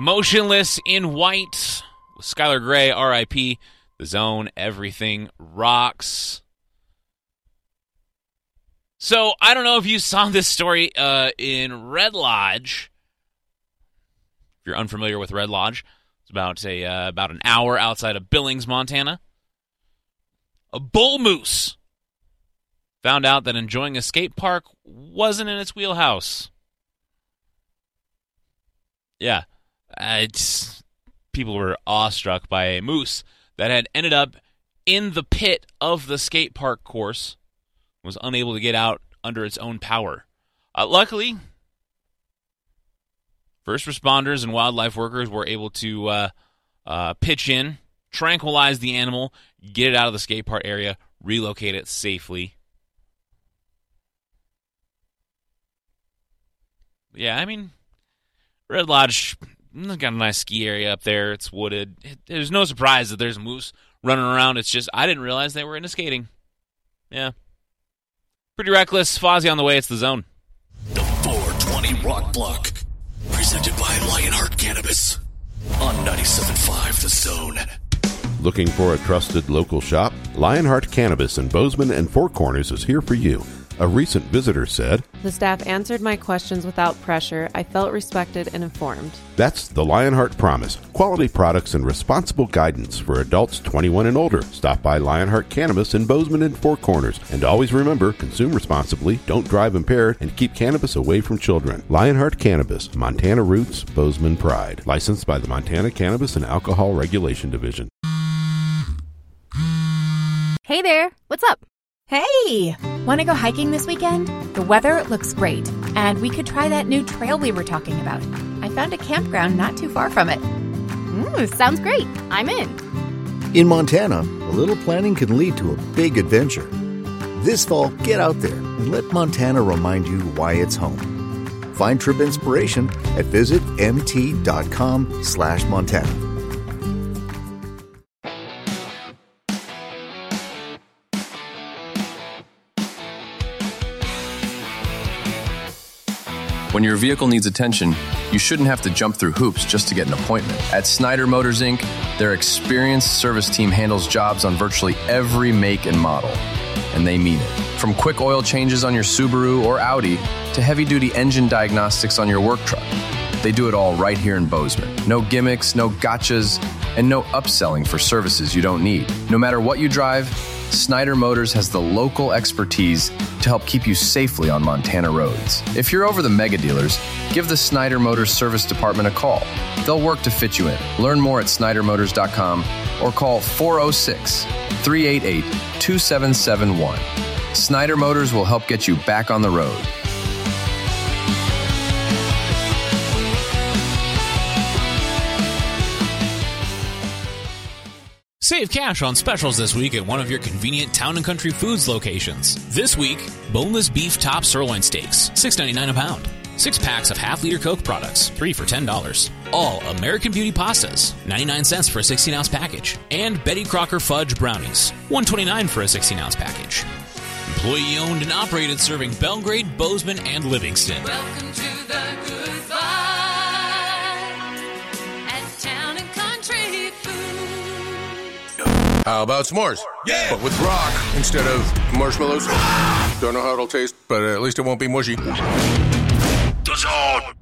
Motionless in White with Skylar Grey, R.I.P. The Zone, Everything Rocks. So, I don't know if you saw this story in Red Lodge. If you're unfamiliar with Red Lodge, it's about an hour outside of Billings, Montana. A bull moose found out that enjoying a skate park wasn't in its wheelhouse. Yeah, people were awestruck by a moose that had ended up in the pit of the skate park course, was unable to get out under its own power. Luckily, first responders and wildlife workers were able to pitch in, tranquilize the animal, get it out of the skate park area, relocate it safely. Yeah, I mean, Red Lodge got a nice ski area up there. It's wooded. There's no surprise that there's a moose running around. It's just, I didn't realize they were into skating. Yeah. Pretty reckless. Fozzie on the way. It's The Zone. The 420 Rock Block. Presented by Lionheart Cannabis. On 97.5 The Zone. Looking for a trusted local shop? Lionheart Cannabis in Bozeman and Four Corners is here for you. A recent visitor said, "The staff answered my questions without pressure. I felt respected and informed." That's the Lionheart Promise. Quality products and responsible guidance for adults 21 and older. Stop by Lionheart Cannabis in Bozeman and Four Corners. And always remember, consume responsibly, don't drive impaired, and keep cannabis away from children. Lionheart Cannabis, Montana Roots, Bozeman Pride. Licensed by the Montana Cannabis and Alcohol Regulation Division. Hey there, what's up? Hey! Want to go hiking this weekend? The weather looks great, and we could try that new trail we were talking about. I found a campground not too far from it. Sounds great. I'm in. In Montana, a little planning can lead to a big adventure. This fall, get out there and let Montana remind you why it's home. Find trip inspiration at visitmt.com/Montana. When your vehicle needs attention, you shouldn't have to jump through hoops just to get an appointment. At Snyder Motors, Inc., their experienced service team handles jobs on virtually every make and model. And they mean it. From quick oil changes on your Subaru or Audi to heavy-duty engine diagnostics on your work truck. They do it all right here in Bozeman. No gimmicks, no gotchas, and no upselling for services you don't need. No matter what you drive, Snyder Motors has the local expertise to help keep you safely on Montana roads. If you're over the mega dealers, give the Snyder Motors Service Department a call. They'll work to fit you in. Learn more at SnyderMotors.com or call 406-388-2771. Snyder Motors will help get you back on the road. Save cash on specials this week at one of your convenient Town & Country Foods locations. This week, boneless beef top sirloin steaks, $6.99 a pound. 6 packs of half-liter Coke products, 3 for $10. All American Beauty pastas, 99 cents for a 16-ounce package. And Betty Crocker fudge brownies, $1.29 for a 16-ounce package. Employee-owned and operated, serving Belgrade, Bozeman, and Livingston. Welcome to the Good Fight at Town & Country Foods. How about s'mores? Yeah! But with rock instead of marshmallows. Don't know how it'll taste, but at least it won't be mushy. The Zone!